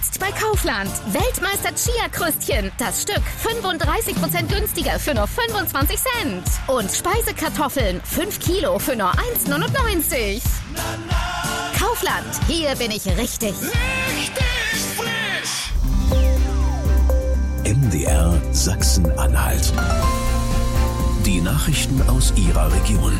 Jetzt bei Kaufland. Weltmeister Chia-Kröstchen. Das Stück 35% günstiger für nur 25 Cent. Und Speisekartoffeln 5 Kilo für nur 1,99. Kaufland. Hier bin ich richtig. Richtig frisch! MDR Sachsen-Anhalt. Die Nachrichten aus Ihrer Region.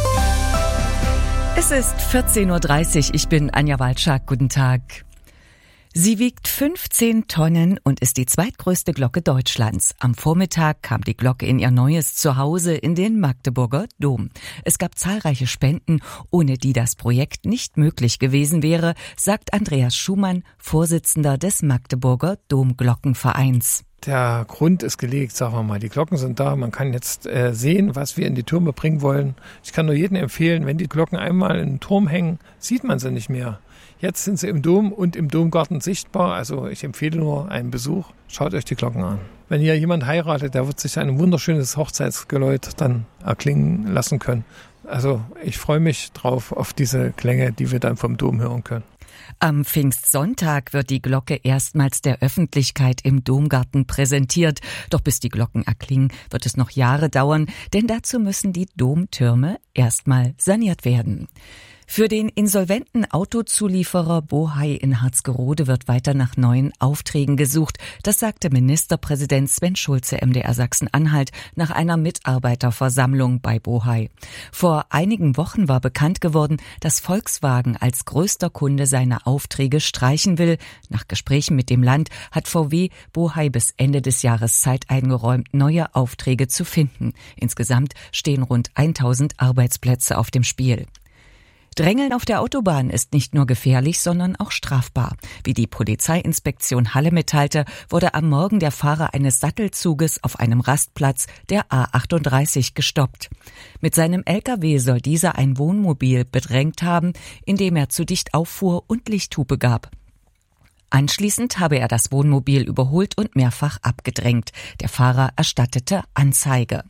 Es ist 14.30 Uhr. Ich bin Anja Walczak. Guten Tag. Sie wiegt 15 Tonnen und ist die zweitgrößte Glocke Deutschlands. Am Vormittag kam die Glocke in ihr neues Zuhause in den Magdeburger Dom. Es gab zahlreiche Spenden, ohne die das Projekt nicht möglich gewesen wäre, sagt Andreas Schumann, Vorsitzender des Magdeburger Domglockenvereins. Der Grund ist gelegt, sagen wir mal. Die Glocken sind da. Man kann jetzt sehen, was wir in die Türme bringen wollen. Ich kann nur jedem empfehlen, wenn die Glocken einmal in den Turm hängen, sieht man sie nicht mehr. Jetzt sind sie im Dom und im Domgarten sichtbar. Also ich empfehle nur einen Besuch. Schaut euch die Glocken an. Wenn hier jemand heiratet, der wird sich ein wunderschönes Hochzeitsgeläut dann erklingen lassen können. Also ich freue mich drauf auf diese Klänge, die wir dann vom Dom hören können. Am Pfingstsonntag wird die Glocke erstmals der Öffentlichkeit im Domgarten präsentiert. Doch bis die Glocken erklingen, wird es noch Jahre dauern, denn dazu müssen die Domtürme erstmal saniert werden. Für den insolventen Autozulieferer Bohai in Harzgerode wird weiter nach neuen Aufträgen gesucht. Das sagte Ministerpräsident Sven Schulze MDR Sachsen-Anhalt nach einer Mitarbeiterversammlung bei Bohai. Vor einigen Wochen war bekannt geworden, dass Volkswagen als größter Kunde seine Aufträge streichen will. Nach Gesprächen mit dem Land hat VW Bohai bis Ende des Jahres Zeit eingeräumt, neue Aufträge zu finden. Insgesamt stehen rund 1000 Arbeitsplätze auf dem Spiel. Drängeln auf der Autobahn ist nicht nur gefährlich, sondern auch strafbar. Wie die Polizeiinspektion Halle mitteilte, wurde am Morgen der Fahrer eines Sattelzuges auf einem Rastplatz der A38 gestoppt. Mit seinem LKW soll dieser ein Wohnmobil bedrängt haben, indem er zu dicht auffuhr und Lichthupe gab. Anschließend habe er das Wohnmobil überholt und mehrfach abgedrängt. Der Fahrer erstattete Anzeige.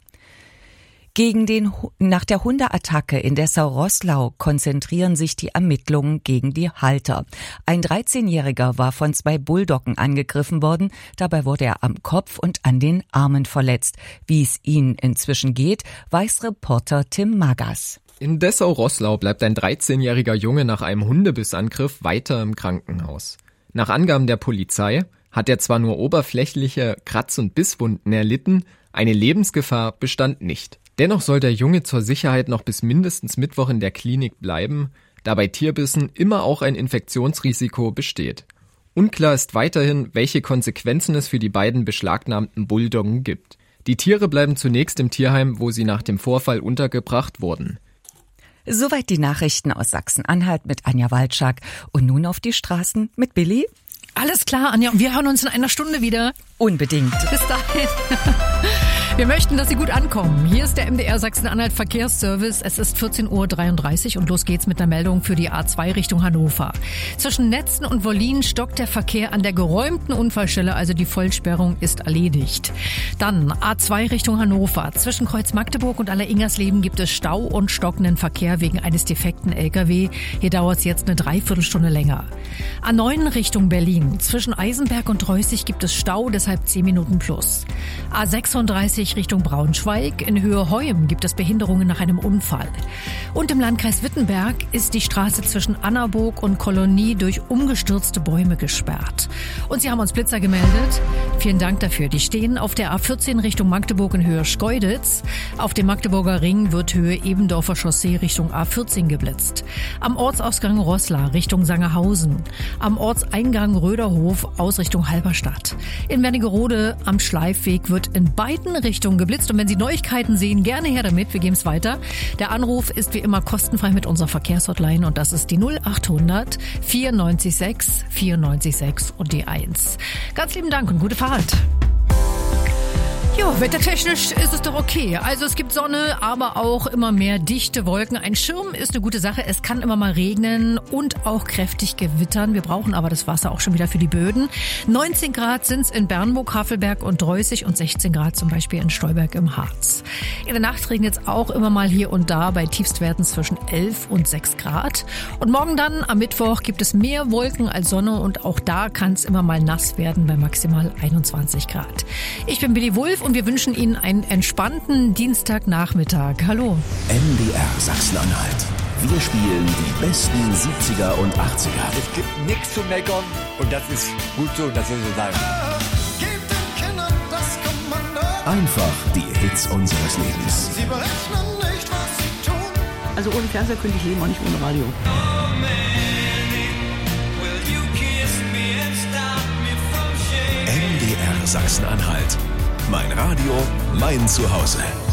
Nach der Hundeattacke in Dessau-Roßlau konzentrieren sich die Ermittlungen gegen die Halter. Ein 13-Jähriger war von 2 Bulldoggen angegriffen worden. Dabei wurde er am Kopf und an den Armen verletzt. Wie es ihnen inzwischen geht, weiß Reporter Tim Magas. In Dessau-Roßlau bleibt ein 13-jähriger Junge nach einem Hundebissangriff weiter im Krankenhaus. Nach Angaben der Polizei hat er zwar nur oberflächliche Kratz- und Bisswunden erlitten, eine Lebensgefahr bestand nicht. Dennoch soll der Junge zur Sicherheit noch bis mindestens Mittwoch in der Klinik bleiben, da bei Tierbissen immer auch ein Infektionsrisiko besteht. Unklar ist weiterhin, welche Konsequenzen es für die beiden beschlagnahmten Bulldoggen gibt. Die Tiere bleiben zunächst im Tierheim, wo sie nach dem Vorfall untergebracht wurden. Soweit die Nachrichten aus Sachsen-Anhalt mit Anja Walczak. Und nun auf die Straßen mit Billy. Alles klar, Anja, und wir hören uns in einer Stunde wieder. Unbedingt. Bis dahin. Wir möchten, dass Sie gut ankommen. Hier ist der MDR Sachsen-Anhalt Verkehrsservice. Es ist 14.33 Uhr und los geht's mit einer Meldung für die A2 Richtung Hannover. Zwischen Netzen und Wollin stockt der Verkehr an der geräumten Unfallstelle, also die Vollsperrung ist erledigt. Dann A2 Richtung Hannover. Zwischen Kreuz Magdeburg und Aller-Ingersleben gibt es Stau und stockenden Verkehr wegen eines defekten LKW. Hier dauert es jetzt eine Dreiviertelstunde länger. A9 Richtung Berlin. Zwischen Eisenberg und Reußig gibt es Stau, deshalb 10 Minuten plus. A36 Richtung Braunschweig. In Höhe Heum gibt es Behinderungen nach einem Unfall. Und im Landkreis Wittenberg ist die Straße zwischen Annaburg und Kolonie durch umgestürzte Bäume gesperrt. Und Sie haben uns Blitzer gemeldet. Vielen Dank dafür. Die stehen auf der A14 Richtung Magdeburg in Höhe Schkeuditz. Auf dem Magdeburger Ring wird Höhe Ebendorfer Chaussee Richtung A14 geblitzt. Am Ortsausgang Roßla Richtung Sangerhausen. Am Ortseingang Röderhof aus Richtung Halberstadt. In Wernigerode am Schleifweg wird in beiden Richtungen geblitzt. Und wenn Sie Neuigkeiten sehen, gerne her damit. Wir geben es weiter. Der Anruf ist wie immer kostenfrei mit unserer Verkehrshotline und das ist die 0800 94 6 und die 1. Ganz lieben Dank und gute Fahrt. Ja, wettertechnisch ist es doch okay. Also es gibt Sonne, aber auch immer mehr dichte Wolken. Ein Schirm ist eine gute Sache. Es kann immer mal regnen und auch kräftig gewittern. Wir brauchen aber das Wasser auch schon wieder für die Böden. 19 Grad sind es in Bernburg, Havelberg und Dreußig und 16 Grad zum Beispiel in Stolberg im Harz. In der Nacht regnet es auch immer mal hier und da bei Tiefstwerten zwischen 11 und 6 Grad. Und morgen dann, am Mittwoch, gibt es mehr Wolken als Sonne und auch da kann es immer mal nass werden bei maximal 21 Grad. Ich bin Billy Wulff und wir wünschen Ihnen einen entspannten Dienstagnachmittag. Hallo. MDR Sachsen-Anhalt. Wir spielen die besten 70er und 80er. Es gibt nichts zu meckern und das ist gut so, das soll so sein. Gebt den Kindern das Kommando. Einfach die Hits unseres Lebens. Sie berechnen nicht, was sie tun. Also ohne Fernseher könnte ich leben, auch nicht ohne Radio. MDR Sachsen-Anhalt. Mein Radio, mein Zuhause.